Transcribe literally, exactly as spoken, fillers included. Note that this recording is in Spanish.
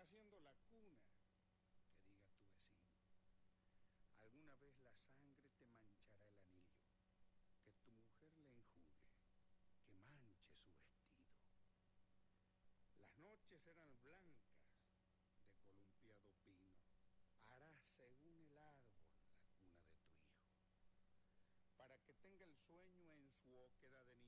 haciendo la cuna, que diga tu vecino. Alguna vez la sangre te manchará el anillo, que tu mujer le enjugue, que manche su vestido. Las noches eran blancas de columpiado pino, harás según el árbol la cuna de tu hijo, para que tenga el sueño en su oquedad de